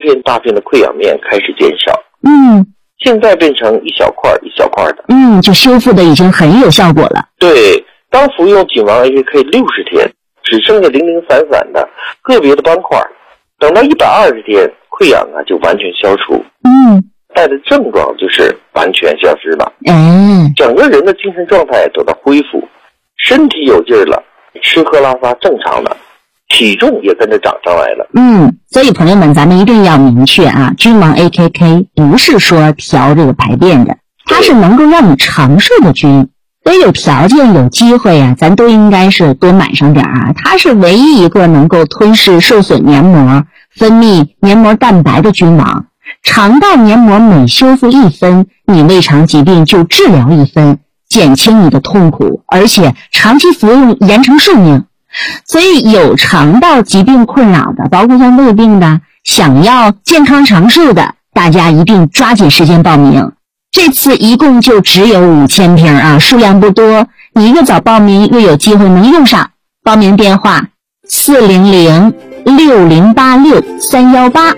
片大片的溃疡面开始减少。现在变成一小块一小块的。 就修复的已经很有效果了。 对，当服用菌王 AKK 60天，只剩下零零散散的个别的斑块，等到120天，溃疡就完全消除。带的症状就是完全消失了。整个人的精神状态得到恢复，身体有劲儿了，吃喝拉撒正常了，体重也跟着长上来了。 所以朋友们，咱们一定要明确啊，菌王 AKK 不是说调这个排便的，它是能够让你长寿的菌。所以有条件有机会啊，咱都应该是多买上点啊。它是唯一一个能够吞噬受损黏膜、分泌黏膜蛋白的菌王。肠道黏膜每修复1分，你胃肠疾病就治疗1分，减轻你的痛苦，而且长期服用延长寿命。所以有肠道疾病困扰的，包括像胃病的，想要健康长寿的，大家一定抓紧时间报名。这次一共就只有5000瓶啊，数量不多，你越早报名越有机会能用上。报名电话400-6086-318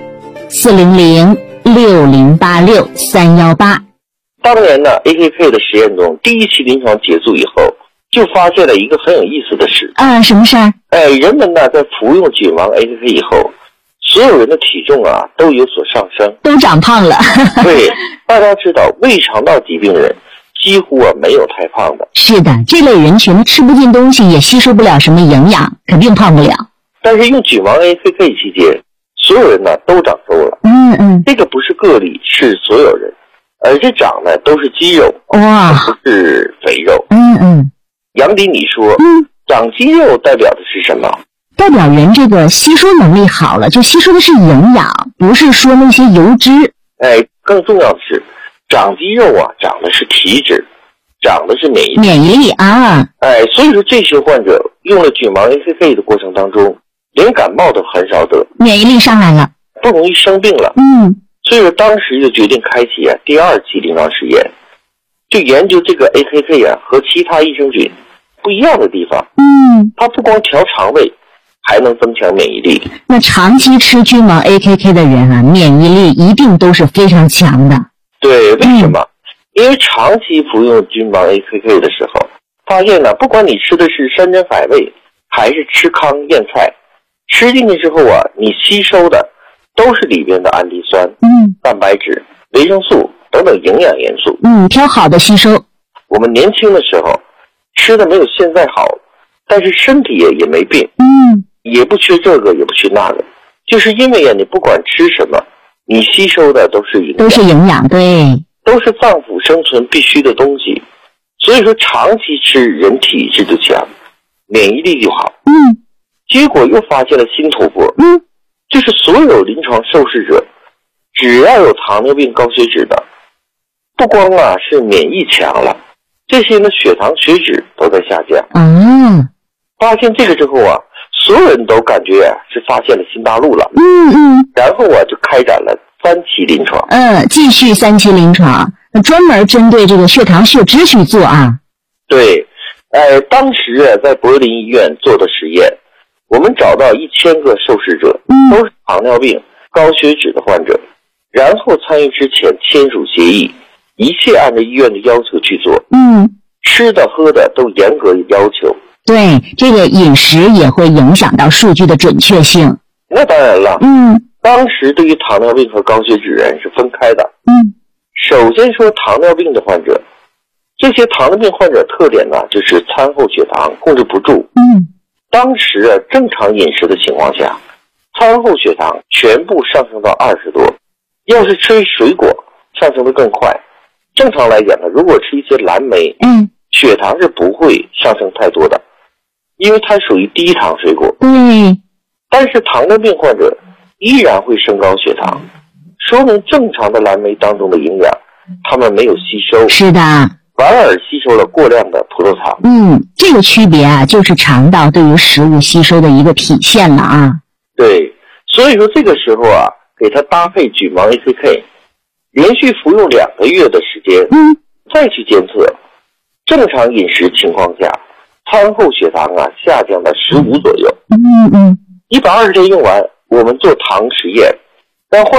400-6086-318。 当年呢 AKK 的实验中，第1期临床结束以后，就发现了一个很有意思的事。 什么事儿？ 人们呢在服用菌王 AKK 以后，所有人的体重都有所上升， 都长胖了。 对，大家知道胃肠道疾病人几乎没有太胖的。是的，这类人群吃不进东西，也吸收不了什么营养，肯定胖不了。 但是用菌王 AKK 期间，所有人呢都长瘦了。这个不是个例，是所有人，而且长的都是肌肉， 哇， 不是肥肉。杨迪，你说，长肌肉代表的是什么？ 代表人这个吸收能力好了，就吸收的是营养，不是说那些油脂。 更重要的是，长肌肉长的是体脂，长的是免疫力啊。 所以说这些患者用了菌王 AKK 的过程当中，连感冒都很少得， 免疫力上来了， 不容易生病了。所以说当时就决定开启第2期临床实验，就研究这个 AKK 和其他益生菌不一样的地方。它不光调肠胃，还能增强免疫力。 那长期吃菌王 AKK 的人免疫力一定都是非常强的。 对，为什么？因为长期服用菌王 AKK 的时候，发现呢，不管你吃的是山珍海味，还是吃糠咽菜，吃进去之后你吸收的都是里边的氨基酸、蛋白质、维生素等等营养元素。 挑好的吸收。 我们年轻的时候吃的没有现在好，但是身体也没病，也不缺这个也不缺那个，就是因为你不管吃什么，你吸收的都是营养， 对， 都是脏腑生存必须的东西。所以说长期吃，人体质就强，免疫力就好。结果又发现了新突破。就是所有临床受试者，只要有糖尿病、高血脂的，不光是免疫强了，这些呢血糖、血脂都在下降。发现这个之后所有人都感觉是发现了新大陆了。然后就开展了3期临床。 继续3期临床，专门针对这个血糖、血脂去做啊。 对，当时在柏林医院做的实验，我们找到1000个受试者，都是糖尿病、高血脂的患者，然后参与之前签署协议，一切按照医院的要求去做。吃的喝的都严格要求。 对，这个饮食也会影响到数据的准确性。 那当然了。当时对于糖尿病和高血脂人是分开的。首先说糖尿病的患者，这些糖尿病患者特点呢，就是餐后血糖控制不住。当时正常饮食的情况下，餐后血糖全部上升到20多，要是吃水果上升得更快。正常来讲呢，如果吃一些蓝莓，血糖是不会上升太多的，因为它属于低糖水果。但是糖尿病患者依然会升高血糖，说明正常的蓝莓当中的营养他们没有吸收。 是的， 反而吸收了过量的葡萄糖。 这个区别就是肠道对于食物吸收的一个体现了啊。 对，所以说这个时候给他搭配菌王 AKK， 连续服用2个月的时间，再去监测，正常饮食情况下，餐后血糖下降到15左右。120天用完，我们做糖实验，让患